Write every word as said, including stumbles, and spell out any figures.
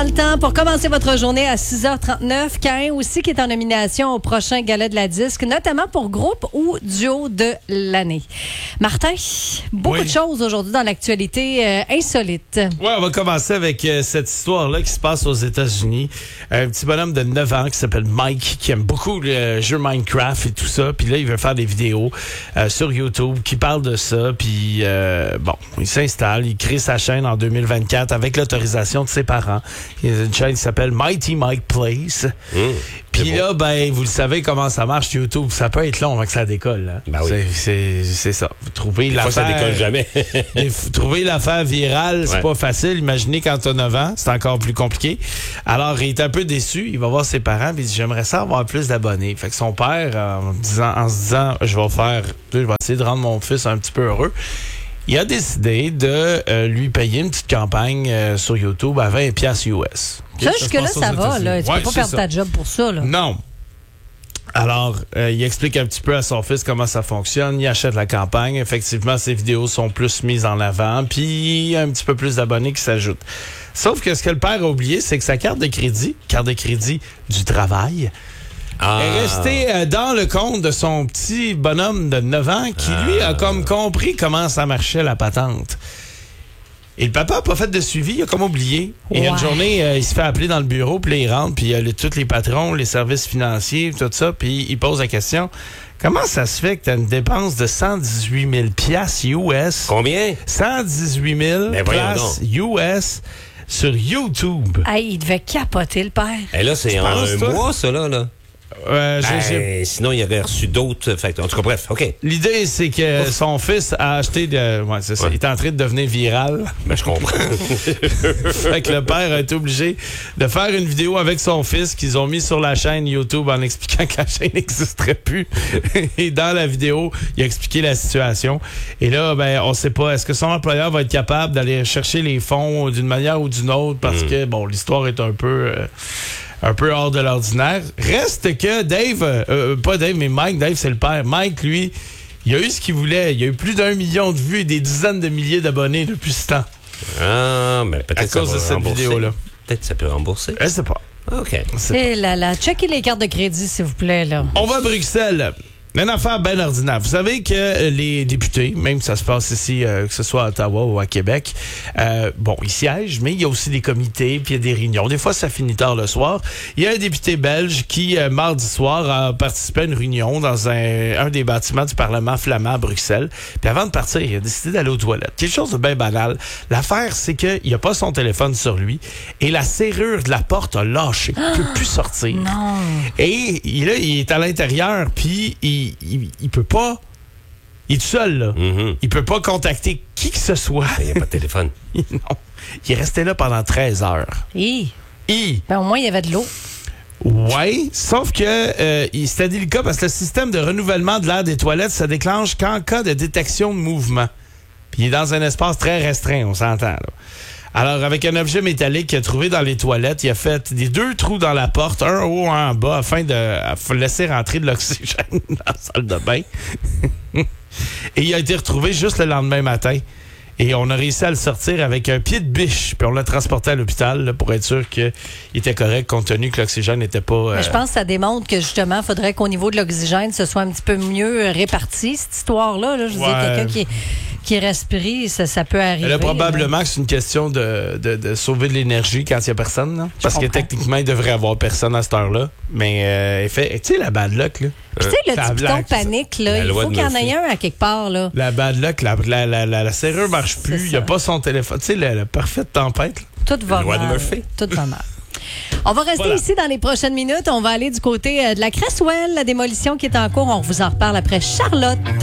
Le temps pour commencer votre journée à six heures trente-neuf. Caïn aussi qui est en nomination au prochain Gala de la disque, notamment pour groupe ou duo de l'année. Martin, beaucoup oui. de choses aujourd'hui dans l'actualité euh, insolite. Oui, on va commencer avec euh, cette histoire-là qui se passe aux États-Unis. Un petit bonhomme de neuf ans qui s'appelle Mike, qui aime beaucoup le jeu Minecraft et tout ça. Puis là, il veut faire des vidéos euh, sur YouTube qui parlent de ça. Puis euh, bon, il s'installe, il crée sa chaîne en deux mille vingt-quatre avec l'autorisation de ses parents. Il y a une chaîne qui s'appelle Mighty Mike Plays. Mmh, Puis là, ben, vous le savez comment ça marche YouTube. Ça peut être long avant que ça décolle. Hein? Ben oui. c'est, c'est, c'est ça. Vous trouvez Des l'affaire... fois, ça décolle jamais. Trouver l'affaire virale, c'est ouais. pas facile. Imaginez quand t'as neuf ans, c'est encore plus compliqué. Alors, il est un peu déçu. Il va voir ses parents et il dit, j'aimerais ça avoir plus d'abonnés. Fait que son père, en, disant, en se disant, je vais faire, je vais essayer de rendre mon fils un petit peu heureux, il a décidé de euh, lui payer une petite campagne euh, sur YouTube à vingt piastres U S. Okay? Ça, jusque-là, ça, ça va. Là. Tu ouais, peux pas perdre ça. ta job pour ça. Là. Non. Alors, euh, il explique un petit peu à son fils comment ça fonctionne. Il achète la campagne. Effectivement, ses vidéos sont plus mises en avant. Puis, il y a un petit peu plus d'abonnés qui s'ajoutent. Sauf que ce que le père a oublié, c'est que sa carte de crédit, carte de crédit du travail, ah. est resté euh, dans le compte de son petit bonhomme de neuf ans qui, ah. lui, a comme compris comment ça marchait la patente. Et le papa n'a pas fait de suivi, il a comme oublié. Et ouais. une journée, euh, il se fait appeler dans le bureau, puis là, il rentre, puis il y a les, tous les patrons, les services financiers, tout ça, puis il pose la question, comment ça se fait que tu as une dépense de cent dix-huit mille piastres U S? Combien? cent dix-huit mille piastres U S sur YouTube. Hey, il devait capoter, le père. Et là, c'est en un toi? mois, ça, là, là. Euh, ben, j'ai, j'ai... Sinon, il aurait reçu d'autres facteurs. En tout cas, bref, OK. L'idée, c'est que Ouf. son fils a acheté... De... Ouais, c'est ça. Ouais. Il est en train de devenir viral. Ben, je comprends. Fait que le père a été obligé de faire une vidéo avec son fils qu'ils ont mis sur la chaîne YouTube en expliquant que la chaîne n'existerait plus. Et dans la vidéo, il a expliqué la situation. Et là, ben, on sait pas, est-ce que son employeur va être capable d'aller chercher les fonds d'une manière ou d'une autre? Parce mmh. que, bon, l'histoire est un peu... Euh, un peu hors de l'ordinaire. Reste que Dave, euh, pas Dave, mais Mike, Dave, c'est le père. Mike, lui, il a eu ce qu'il voulait. Il a eu plus d'un million de vues et des dizaines de milliers d'abonnés depuis ce temps. Ah, mais peut-être à ça cause va de cette rembourser. vidéo-là. Peut-être que ça peut rembourser. Je sais pas. OK. Et là, là, checkez les cartes de crédit, s'il vous plaît, là. On va à Bruxelles. Une affaire bien ordinaire. Vous savez que les députés, même si ça se passe ici, euh, que ce soit à Ottawa ou à Québec, euh, bon, ils siègent, mais il y a aussi des comités, puis il y a des réunions. Des fois, ça finit tard le soir. Il y a un député belge qui, euh, mardi soir, a participé à une réunion dans un, un des bâtiments du Parlement flamand à Bruxelles. Puis avant de partir, il a décidé d'aller aux toilettes. Quelque chose de bien banal. L'affaire, c'est qu'il n'a pas son téléphone sur lui et la serrure de la porte a lâché. Il ne peut plus sortir. Non. Et il, là, il est à l'intérieur, puis il Il, il, il peut pas. Il est tout seul, là. Mm-hmm. Il peut pas contacter qui que ce soit. Il n'y a pas de téléphone. Non. Il est resté là pendant treize heures. Et? Et? Ben, au moins, il y avait de l'eau. Oui, sauf que euh, c'était délicat parce que le système de renouvellement de l'air des toilettes, ça déclenche qu'en cas de détection de mouvement. Puis il est dans un espace très restreint, on s'entend, là. Alors, avec un objet métallique qu'il a trouvé dans les toilettes, il a fait des deux trous dans la porte, un haut, un en bas, afin de laisser rentrer de l'oxygène dans la salle de bain. Et il a été retrouvé juste le lendemain matin. Et on a réussi à le sortir avec un pied de biche. Puis on l'a transporté à l'hôpital là, pour être sûr qu'il était correct, compte tenu que l'oxygène n'était pas... Euh... Mais je pense que ça démontre que, justement, il faudrait qu'au niveau de l'oxygène, ce soit un petit peu mieux réparti, cette histoire-là. Là. Je veux ouais. dire, quelqu'un qui est... qui respire, ça, ça peut arriver. Là, probablement là. que c'est une question de, de, de sauver de l'énergie quand il n'y a personne. Là. Parce que techniquement, il devrait y avoir personne à cette heure-là. Mais, euh, fait, tu sais, la bad luck, là. Puis, tu sais, le petit bouton panique, là, il faut qu'il y en ait un à quelque part, là. La bad luck, la, la, la, la, la serrure ne marche plus. Il n'y a pas son téléphone. Tu sais, la, la parfaite tempête. Là. Tout va mal. Tout va mal. On va rester voilà. ici dans les prochaines minutes. On va aller du côté de la Cresswell, la démolition qui est en cours. On vous en reparle après Charlotte.